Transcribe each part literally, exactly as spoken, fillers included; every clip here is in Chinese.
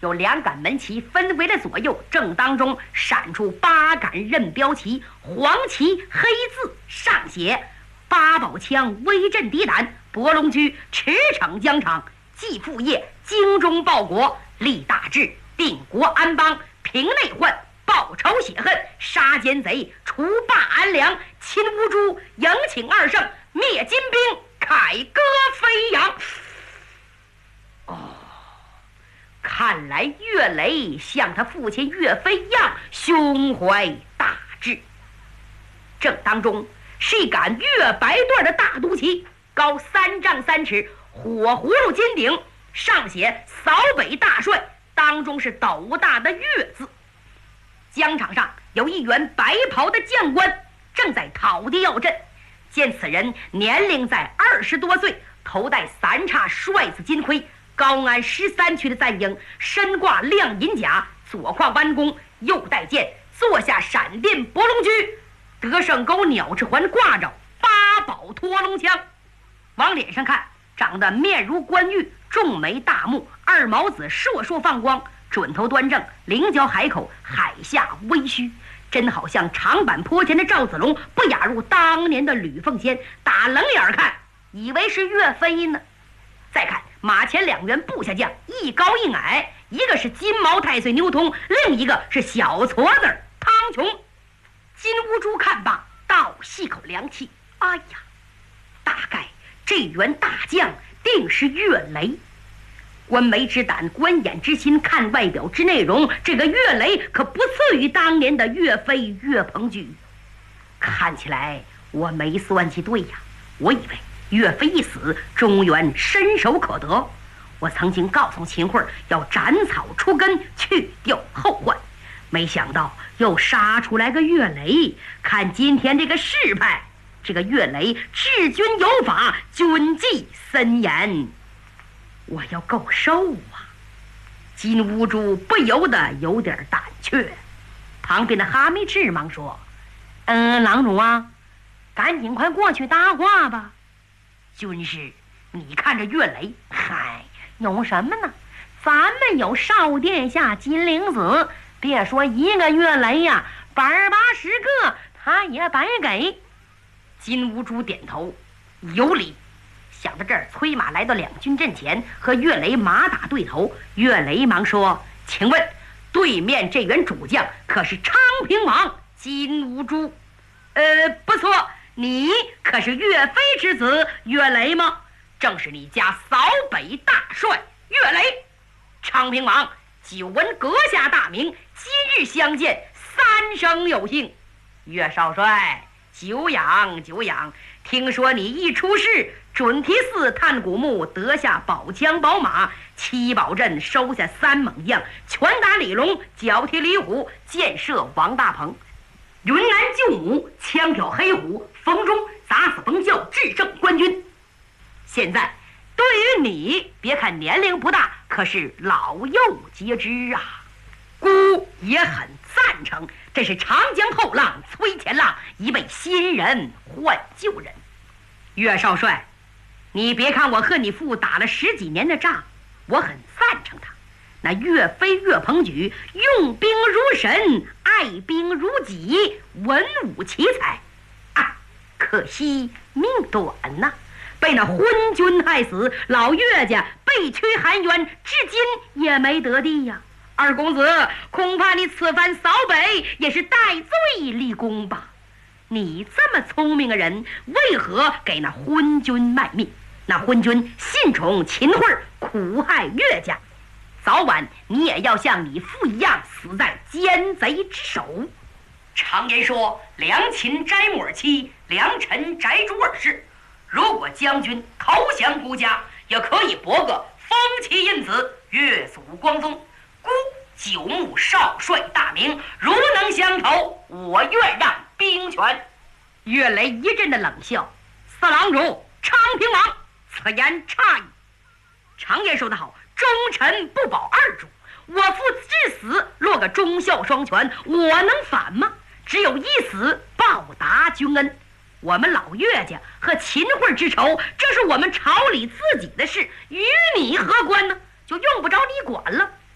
有两杆门旗分为了左右，正当中闪出八杆刃标旗，黄旗黑字上写八宝枪威震敌胆，博龙驹驰骋疆场，继父业精忠报国，立大志定国安邦，平内患，报仇雪恨，杀奸贼，除霸安良，亲乌珠，迎请二圣，灭金兵，凯歌飞扬。哦，看来岳雷像他父亲岳飞一样胸怀大志。正当中是一杆月白缎的大都旗，高三丈三尺，火葫芦金顶，上写扫北大帅，当中是斗大的月字。疆场上有一员白袍的将官正在讨敌要阵，见此人年龄在二十多岁，头戴三叉帅子金盔，高安十三区的赞英，身挂亮银甲，左挎弯弓，右带剑，坐下闪电博龙驹，得胜钩鸟翅环挂着八宝脱龙枪，往脸上看长得面如冠玉，重眉大目，二毛子烁烁放光，准头端正，棱角海口，海下微虚，真好像长坂坡前的赵子龙，不亚入当年的吕奉先。打冷眼看，以为是岳飞呢。再看马前两员部下将，一高一矮，一个是金毛太岁牛通，另一个是小矬子汤琼。金乌珠看罢，倒吸口凉气，哎呀，大概这员大将定是岳雷。观眉之胆，观眼之心，看外表之内容，这个岳雷可不次于当年的岳飞岳鹏举。看起来我没算计对呀，我以为岳飞一死，中原伸手可得。我曾经告诉秦桧要斩草除根，去掉后患，没想到又杀出来个岳雷。看今天这个势派，这个岳雷治军有法，军纪森严，我要够受啊！金乌珠不由得有点胆怯。旁边的哈密智忙说：“嗯，郎中啊，赶紧快过去搭话吧。”军师，你看这岳雷，嗨，有什么呢？咱们有少殿下金陵子，别说一个岳雷呀，百八十个他也白给。金乌珠点头，有理。想到这儿，催马来到两军阵前，和岳雷马打对头。岳雷忙说：“请问对面这员主将可是昌平王金乌珠？”“呃，不错，你可是岳飞之子岳雷吗？”“正是你家扫北大帅岳雷。”“昌平王，久闻阁下大名，今日相见，三生有幸。”“岳少帅，久仰久仰，听说你一出世，准提寺探古墓，得下宝枪宝马，七宝阵收下三猛将，拳打李龙，脚踢李虎，箭射王大鹏，云南救母，枪挑黑虎，逢中砸死崩教，制胜官军。现在对于你，别看年龄不大，可是老幼皆知啊。孤也很赞成，这是长江后浪推前浪，一位新人换旧人。岳少帅，你别看我和你父打了十几年的仗，我很赞成他。那岳飞岳鹏举用兵如神，爱兵如己，文武奇才啊，可惜命短呐、啊，被那昏君害死，老岳家被驱含冤，至今也没得地呀。二公子，恐怕你此番扫北也是戴罪立功吧？你这么聪明的人，为何给那昏君卖命？那昏君信宠秦桧，苦害岳家，早晚你也要像你父一样死在奸贼之手。常言说，良禽摘木而栖，良臣摘竹而事。如果将军投降孤家，也可以博个封其印子，越祖光宗。孤九牧少帅大名，如能相投，我愿让兵权。岳雷一阵的冷笑：“四郎主，昌平王，此言差矣。常言说得好，忠臣不保二主。我父至死落个忠孝双全，我能反吗？只有一死报答君恩。我们老岳家和秦桧之仇，这是我们朝里自己的事，与你何关呢？就用不着你管了。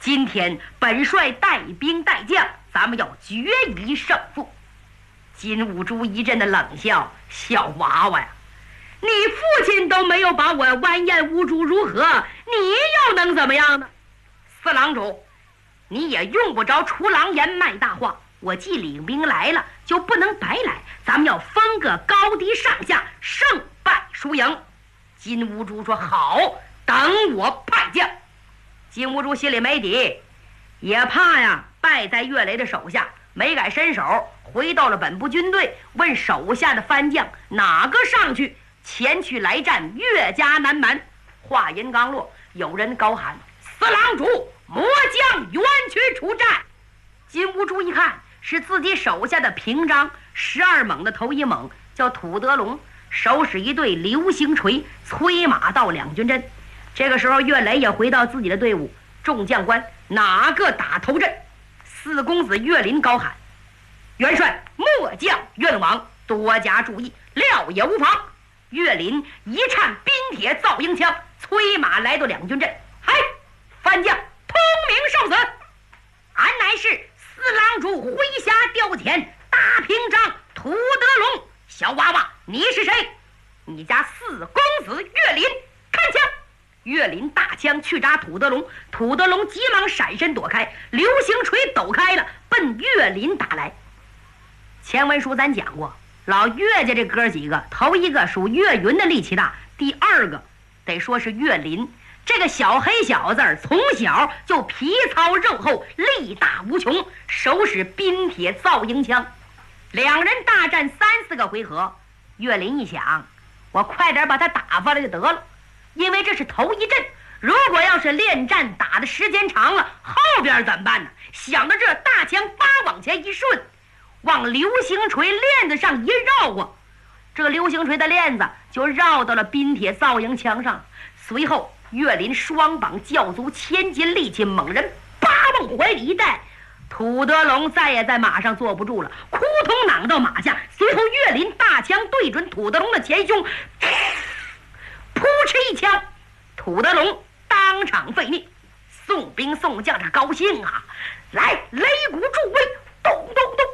今天本帅带兵带将，咱们要决一胜负。金兀术一阵的冷笑：“小娃娃呀，你父亲都没有把我完颜兀术如何，你又能怎么样呢？”四郎主，你也用不着出狼言卖大话。我既领兵来了，就不能白来，咱们要分个高低上下，胜败输赢。金兀术说：“好，等我派将。”金兀术心里没底，也怕呀败在岳雷的手下，没敢伸手，回到了本部军队，问手下的番将哪个上去前去来战岳家南蛮。话音刚落，有人高喊：“四郎主，末将愿去出战。”金兀术一看是自己手下的平章，十二猛的头一猛叫土德龙，手使一对流星锤，催马到两军阵。这个时候岳雷也回到自己的队伍，众将官哪个打头阵？四公子岳林高喊：“元帅，末将愿往，多加注意，料也无妨。”岳林一颤冰铁造鹰枪，催马来到两军阵。嗨，番将通明受死！俺乃是四郎主麾下调遣大平章土德龙。小娃娃，你是谁？你家四公子岳林，看枪！岳林大枪去扎土德龙，土德龙急忙闪身躲开，流星锤抖开了，奔岳林打来。前文书咱讲过，老岳家这哥几个，头一个属岳云的力气大，第二个得说是岳林。这个小黑小子从小就皮糙肉厚，力大无穷，手使冰铁造鹰枪。两人大战三四个回合，岳林一想，我快点把他打发了就得了，因为这是头一阵，如果要是恋战打的时间长了，后边怎么办呢？想到这，大枪发往前一顺，往流星锤链子上一绕啊，这个流星锤的链子就绕到了冰铁造鹰枪上。随后岳林双膀较足千斤力气，猛人叭往怀里一带，土德龙再也在马上坐不住了，扑通攮到马下。随后岳林大枪对准土德龙的前胸，扑哧一枪，土德龙当场废命。送兵送将这高兴啊，来擂鼓助威，咚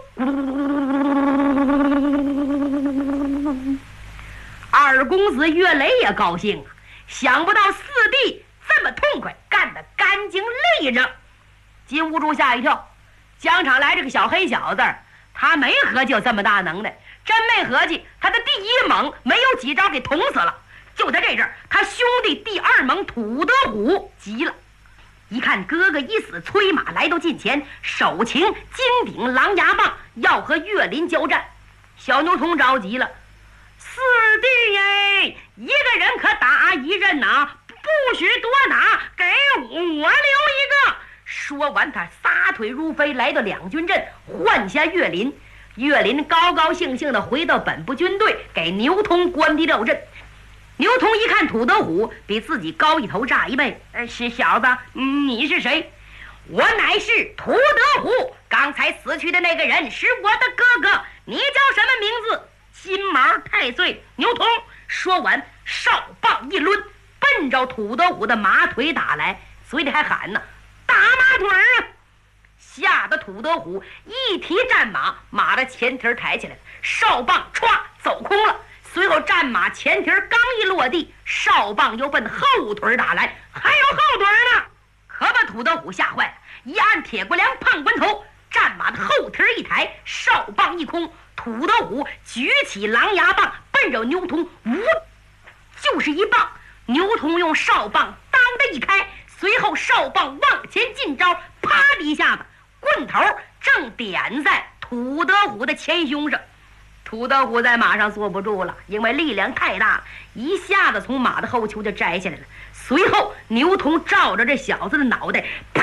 咚咚。二公子岳雷也高兴啊，想不到四弟这么痛快，干得干净利着。金兀术吓一跳，疆场来这个小黑小子，他没合计有这么大能耐，真没合计他的第一猛没有几招给捅死了。就在这阵，他兄弟第二猛土德虎急了，一看哥哥一死，催马来到近前，手擎金顶狼牙棒，要和岳林交战。小牛童着急了：“四弟耶，一个人可打一人呐，不许多拿，给我留一个。”说完，他撒腿如飞，来到两军阵，换下岳林。岳林高高兴兴地回到本部军队，给牛通关闭料阵。牛通一看土德虎比自己高一头炸一倍，呃，是小子，你是谁？我乃是土德虎，刚才死去的那个人是我的哥哥，你叫什么名字？金毛太岁。牛通说完，哨棒一抡，奔着土德虎的马腿打来，嘴里还喊呢：“打马腿啊！”吓得土德虎一提战马，马的前蹄抬起来了，哨棒歘走空了。随后战马前蹄刚一落地，哨棒又奔后腿打来，还有后腿呢，可把土德虎吓坏了，一按铁骨梁胖关头，战马的后蹄一抬，哨棒一空，土德虎举起狼牙棒，奔着牛童呜就是一棒。牛童用哨棒当的一开，随后哨棒往前进招，啪的一下子，棍头正点在土德虎的前胸上。土德虎在马上坐不住了，因为力量太大了，一下子从马的后丘就摘下来了。随后牛童照着这小子的脑袋，啪，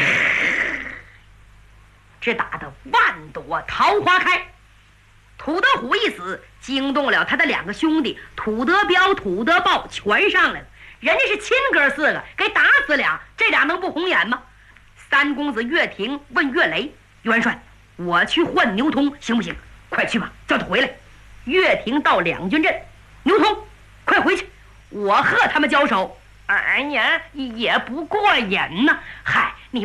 只打得万朵桃花开。土德虎一死，惊动了他的两个兄弟土德彪、土德豹，全上来了。人家是亲哥四个，给打死俩，这俩能不红眼吗？三公子岳霆问岳雷：“元帅，我去换牛通行不行？”“快去吧，叫他回来。”岳霆到两军阵：“牛通，快回去，我和他们交手。”“哎呀，也不过瘾呢。”“嗨，